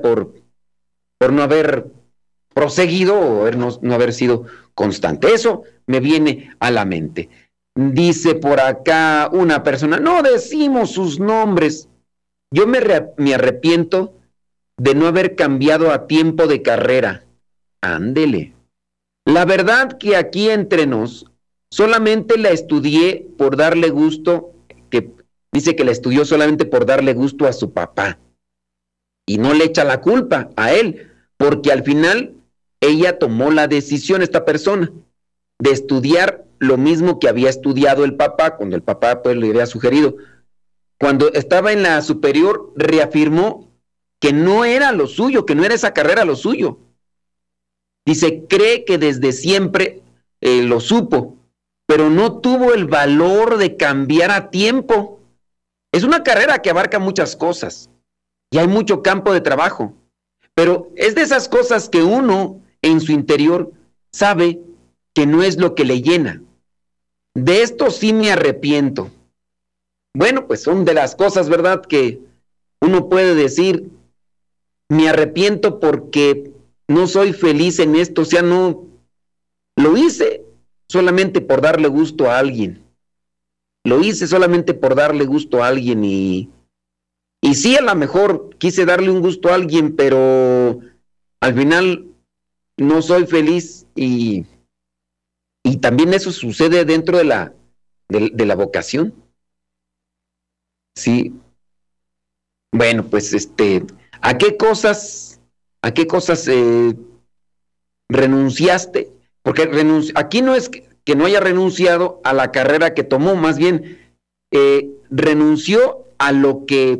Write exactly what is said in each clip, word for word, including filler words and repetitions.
por, por no haber proseguido o haber, no, no haber sido constante. Eso me viene a la mente. Dice por acá una persona, no decimos sus nombres. Yo me, re, me arrepiento de no haber cambiado a tiempo de carrera. Ándele. La verdad que aquí entre nos, solamente la estudié por darle gusto, que dice que la estudió solamente por darle gusto a su papá. Y no le echa la culpa a él, porque al final ella tomó la decisión, esta persona, de estudiar lo mismo que había estudiado el papá, cuando el papá pues le había sugerido. Cuando estaba en la superior, reafirmó que no era lo suyo, que no era esa carrera lo suyo. Dice, cree que desde siempre eh, lo supo, pero no tuvo el valor de cambiar a tiempo. Es una carrera que abarca muchas cosas y hay mucho campo de trabajo, pero es de esas cosas que uno en su interior sabe que no es lo que le llena. De esto sí me arrepiento. Bueno, pues son de las cosas, ¿verdad?, que uno puede decir, me arrepiento porque no soy feliz en esto, o sea, no lo hice solamente por darle gusto a alguien. Lo hice solamente por darle gusto a alguien y, y sí, a lo mejor quise darle un gusto a alguien, pero al final no soy feliz y, y también eso sucede dentro de la, de, de la vocación. Sí. Bueno, pues este, ¿a qué cosas, a qué cosas eh, renunciaste? Porque renunci- aquí no es que, que no haya renunciado a la carrera que tomó, más bien eh, renunció a lo que,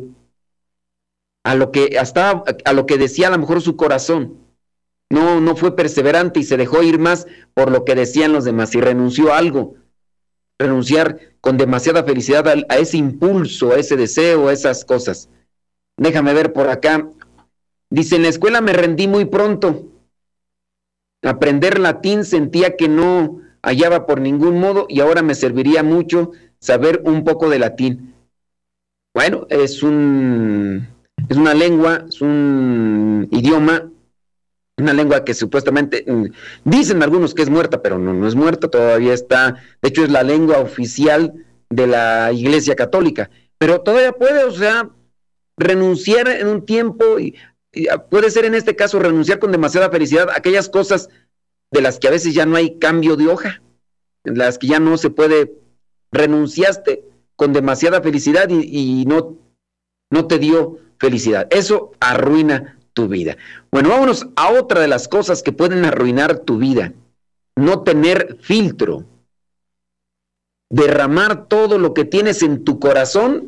a lo que hasta a lo que decía a lo mejor su corazón. No, no fue perseverante y se dejó ir más por lo que decían los demás y renunció a algo. Renunciar con demasiada felicidad a, a ese impulso, a ese deseo, a esas cosas. Déjame ver por acá. Dice, en la escuela me rendí muy pronto. Aprender latín sentía que no hallaba por ningún modo y ahora me serviría mucho saber un poco de latín. Bueno, es un es una lengua, es un idioma, una lengua que supuestamente dicen algunos que es muerta, pero no, no es muerta, todavía está, de hecho es la lengua oficial de la Iglesia Católica, pero todavía puede, o sea, renunciar en un tiempo y, y puede ser en este caso renunciar con demasiada felicidad a aquellas cosas de las que a veces ya no hay cambio de hoja, en las que ya no se puede, renunciaste con demasiada felicidad y, y no, no te dio felicidad. Eso arruina tu vida. Bueno, vámonos a otra de las cosas que pueden arruinar tu vida. No tener filtro. Derramar todo lo que tienes en tu corazón,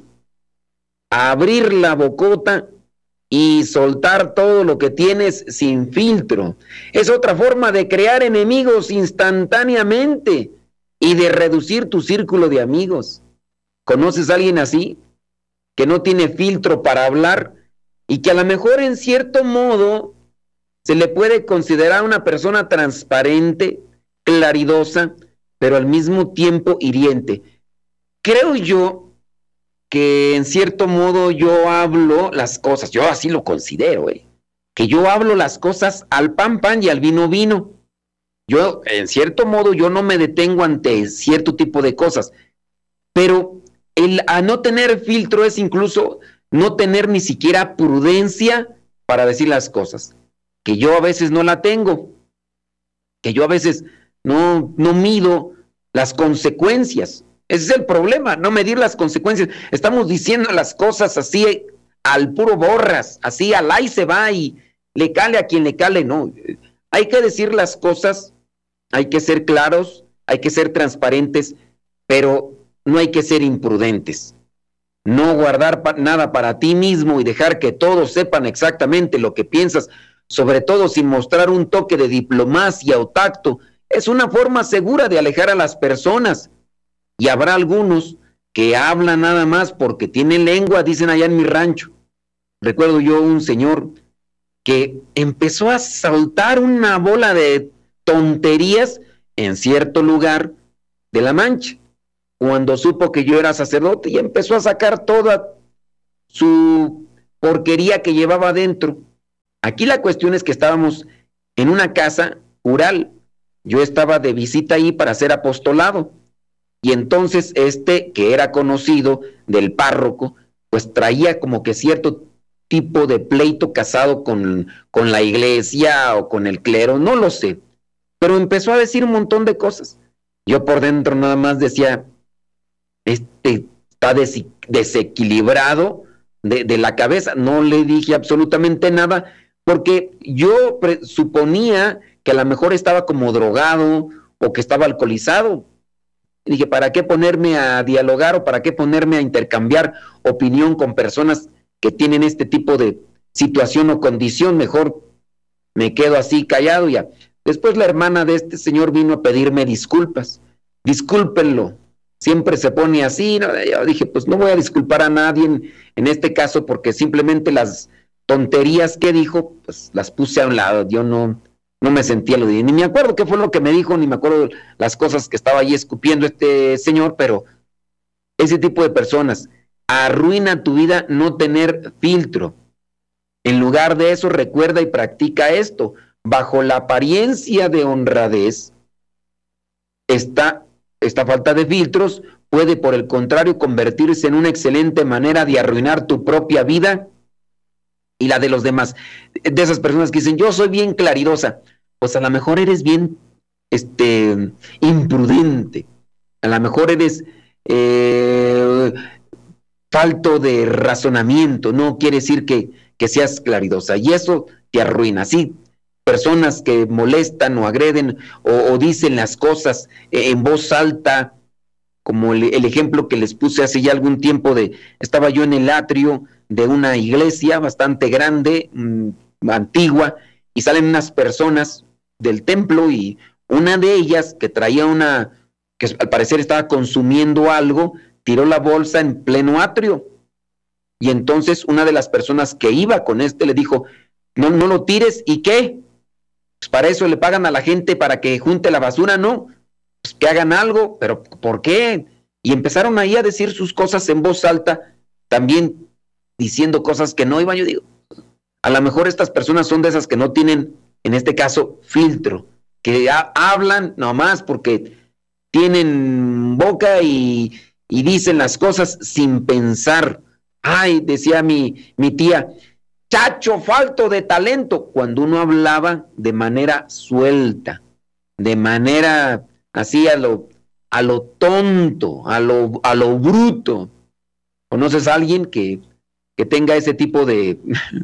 abrir la bocota y soltar todo lo que tienes sin filtro. Es otra forma de crear enemigos instantáneamente y de reducir tu círculo de amigos. ¿Conoces a alguien así? Que no tiene filtro para hablar y que a lo mejor en cierto modo se le puede considerar una persona transparente, claridosa, pero al mismo tiempo hiriente. Creo yo que en cierto modo yo hablo las cosas, yo así lo considero, ¿eh? Que yo hablo las cosas al pan pan y al vino vino. Yo, en cierto modo, yo no me detengo ante cierto tipo de cosas, pero el a no tener filtro es incluso no tener ni siquiera prudencia para decir las cosas, que yo a veces no la tengo, que yo a veces no, no mido las consecuencias. Ese es el problema, no medir las consecuencias. Estamos diciendo las cosas así al puro borras, así al ahí se va y le cale a quien le cale, no. Hay que decir las cosas, hay que ser claros, hay que ser transparentes, pero no hay que ser imprudentes. No guardar pa- nada para ti mismo y dejar que todos sepan exactamente lo que piensas, sobre todo sin mostrar un toque de diplomacia o tacto, es una forma segura de alejar a las personas. Y habrá algunos que hablan nada más porque tienen lengua, dicen allá en mi rancho. Recuerdo yo un señor que empezó a saltar una bola de tonterías en cierto lugar de La Mancha, cuando supo que yo era sacerdote y empezó a sacar toda su porquería que llevaba adentro. Aquí la cuestión es que estábamos en una casa rural. Yo estaba de visita ahí para hacer apostolado. Y entonces este, que era conocido del párroco, pues traía como que cierto tipo de pleito casado con, con la iglesia o con el clero, no lo sé. Pero empezó a decir un montón de cosas. Yo por dentro nada más decía, este está des- desequilibrado de, de la cabeza. No le dije absolutamente nada, porque yo pre- suponía que a lo mejor estaba como drogado o que estaba alcoholizado. Y dije, ¿para qué ponerme a dialogar o para qué ponerme a intercambiar opinión con personas que tienen este tipo de situación o condición? Mejor me quedo así callado ya. Después la hermana de este señor vino a pedirme disculpas. Discúlpenlo, siempre se pone así, ¿no? Yo dije, pues no voy a disculpar a nadie en, en este caso, porque simplemente las tonterías que dijo, pues las puse a un lado. Yo no, no me sentía lo de, ni me acuerdo qué fue lo que me dijo, ni me acuerdo las cosas que estaba ahí escupiendo este señor, pero ese tipo de personas arruina tu vida no tener filtro. En lugar de eso, recuerda y practica esto. Bajo la apariencia de honradez, esta, esta falta de filtros puede, por el contrario, convertirse en una excelente manera de arruinar tu propia vida y la de los demás. De esas personas que dicen, yo soy bien claridosa, pues a lo mejor eres bien este, imprudente, a lo mejor eres eh, falto de razonamiento, no quiere decir que, que seas claridosa, y eso te arruina. Sí, personas que molestan o agreden o, o dicen las cosas en voz alta, como el, el ejemplo que les puse hace ya algún tiempo de, estaba yo en el atrio de una iglesia bastante grande, mmm, antigua, y salen unas personas del templo y una de ellas que traía una, que al parecer estaba consumiendo algo, tiró la bolsa en pleno atrio. Y entonces una de las personas que iba con este le dijo, no, no lo tires, ¿y qué? Pues para eso le pagan a la gente para que junte la basura, ¿no? Pues que hagan algo, pero ¿por qué? Y empezaron ahí a decir sus cosas en voz alta, también diciendo cosas que no iban. Yo digo, a lo mejor estas personas son de esas que no tienen, en este caso, filtro, que ha, hablan nomás porque tienen boca y, y dicen las cosas sin pensar. Ay, decía mi, mi tía, chacho falto de talento, cuando uno hablaba de manera suelta, de manera así a lo, a lo tonto, a lo, a lo bruto. ¿Conoces a alguien que, que tenga ese tipo de,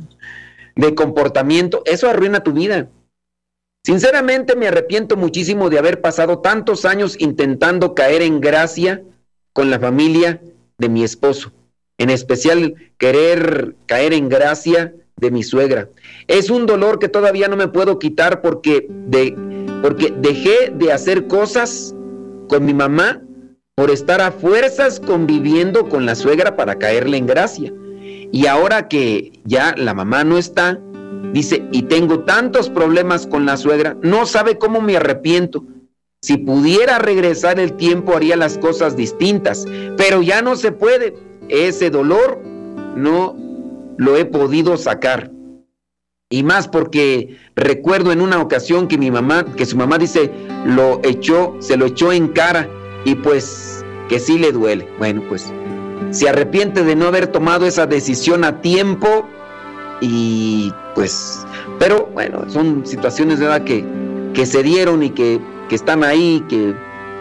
de comportamiento? Eso arruina tu vida. Sinceramente me arrepiento muchísimo de haber pasado tantos años intentando caer en gracia con la familia de mi esposo, en especial querer caer en gracia de mi suegra. Es un dolor que todavía no me puedo quitar porque, de, porque dejé de hacer cosas con mi mamá por estar a fuerzas conviviendo con la suegra para caerle en gracia. Y ahora que ya la mamá no está, dice, y tengo tantos problemas con la suegra, no sabe cómo me arrepiento. Si pudiera regresar el tiempo haría las cosas distintas, pero ya no se puede. Ese dolor no lo he podido sacar. Y más porque recuerdo en una ocasión que mi mamá, que su mamá dice, lo echó, se lo echó en cara y pues que sí le duele. Bueno, pues se arrepiente de no haber tomado esa decisión a tiempo y pues, pero bueno, son situaciones de verdad que, que se dieron y que, que están ahí, que,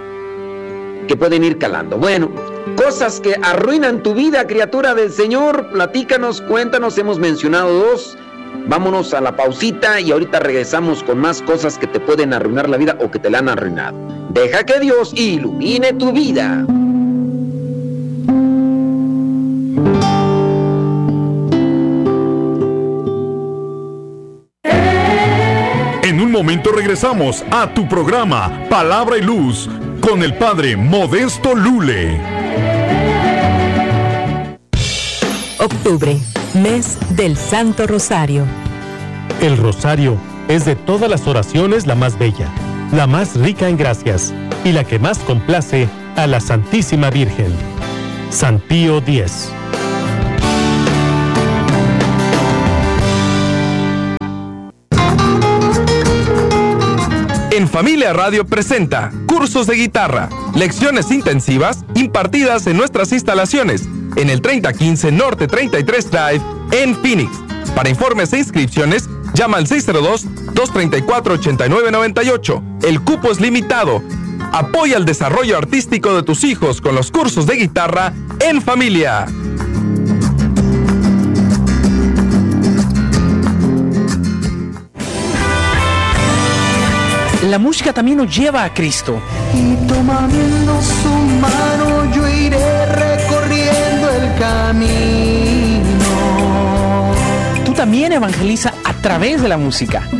que pueden ir calando. Bueno, cosas que arruinan tu vida, criatura del Señor, platícanos, cuéntanos, hemos mencionado dos. Vámonos a la pausita y ahorita regresamos con más cosas que te pueden arruinar la vida o que te la han arruinado. Deja que Dios ilumine tu vida. En un momento regresamos a tu programa Palabra y Luz con el Padre Modesto Lule. Octubre, mes del Santo Rosario. El rosario es de todas las oraciones la más bella, la más rica en gracias y la que más complace a la Santísima Virgen. San Pío X. En Familia Radio presenta cursos de guitarra, lecciones intensivas impartidas en nuestras instalaciones en el treinta quince Norte treinta y tres Drive en Phoenix. Para informes e inscripciones, llama al seis cero dos, dos tres cuatro, ocho nueve nueve ocho. El cupo es limitado. Apoya el desarrollo artístico de tus hijos con los cursos de guitarra en familia. La música también nos lleva a Cristo. Y tomando su mano yo iré recorriendo el camino. Tú también evangeliza a través de la música.